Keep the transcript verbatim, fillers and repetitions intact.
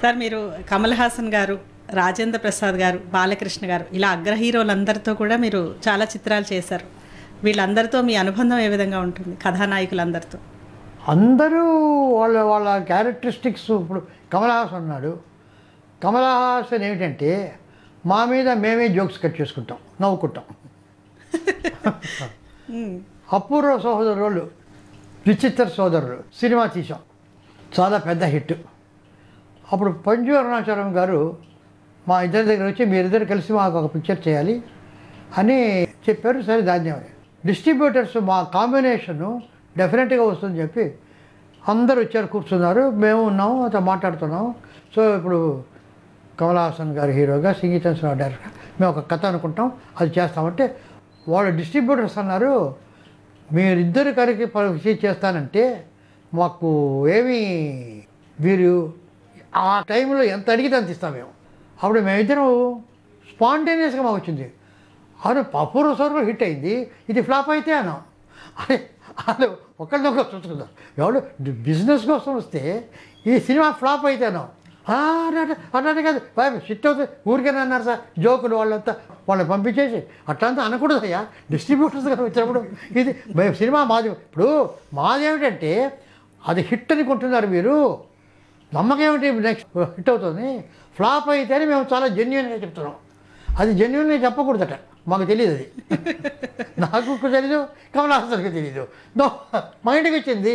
Sir మీరు కమల్ హాసన్ గారు, రాజేంద్ర ప్రసాద్ గారు, బాలకృష్ణ గారు ఇలా అగ్ర హీరోలందరితో కూడా మీరు చాలా చిత్రాలు చేశారు. వీళ్ళందరితో మీ అనుబంధం ఏ విధంగా ఉంటుంది, కథానాయకులందరితో? అందరూ వాళ్ళ వాళ్ళ క్యారెక్టరిస్టిక్స్. ఇప్పుడు కమల్ హాసన్ ఉన్నాడు. కమల్ హాసన్ ఏమిటంటే మా మీద మేమే జోక్స్ కట్ చేసుకుంటాం, నవ్వుకుంటాం. అపూర్వ సహోదరులు, విచిత్ర సోదరులు సినిమా తీసాం, చాలా పెద్ద హిట్. అప్పుడు పంజు అరుణాచలం గారు మా ఇద్దరి దగ్గర వచ్చి మీరిద్దరు కలిసి మాకు ఒక పిక్చర్ చేయాలి అని చెప్పారు. సరే ధాన్యం. డిస్ట్రిబ్యూటర్స్ మా కాంబినేషను డెఫినెట్గా వస్తుందని చెప్పి అందరు వచ్చారు, కూర్చున్నారు, మేము ఉన్నాము, అతను మాట్లాడుతున్నాము. సో ఇప్పుడు కమల్ హాసన్ గారు హీరోగా, సంగీతం డైరెక్టర్, మేము ఒక కథ అనుకుంటాం, అది చేస్తామంటే వాళ్ళు డిస్ట్రిబ్యూటర్స్ అన్నారు, మీరిద్దరు కలిసి పరిస్థితి చేస్తానంటే మాకు ఏమీ వీరు ఆ టైంలో ఎంత అడిగితే అంత ఇస్తాం మేము. అప్పుడు మేమిద్దరం స్పాంటేనియస్గా మాకు వచ్చింది. అవును అపూర్వ సౌరభం హిట్ అయింది, ఇది ఫ్లాప్ అయితే అన్నాం. అదే వాళ్ళు ఒకళ్ళొకరు చూసుకుందాం. ఎవరు బిజినెస్ కోసం వస్తే ఈ సినిమా ఫ్లాప్ అయితే అన్నాం. అన్నట్టు కాదు షిట్ అవుతుంది ఊరికైనా అన్నారు సార్, జోకులు వాళ్ళంతా వాళ్ళని పంపించేసి అట్లంతా అనకూడదు అయ్యా. డిస్ట్రిబ్యూటర్స్ గారు వచ్చినప్పుడు ఇది సినిమా మాది. ఇప్పుడు మాదేమిటంటే అది హిట్ అనుకుంటున్నారు మీరు, నమ్మకం ఏమిటి నెక్స్ట్ హిట్ అవుతుంది, ఫ్లాప్ అయితే అని మేము చాలా జెన్యున్గా చెప్తున్నాం. అది జెన్యున్గా చెప్పకూడదట, మాకు తెలియదు. అది నాకు తెలీదు, కమల్ హాసన్కి తెలీదు. మా ఇంటికి వచ్చింది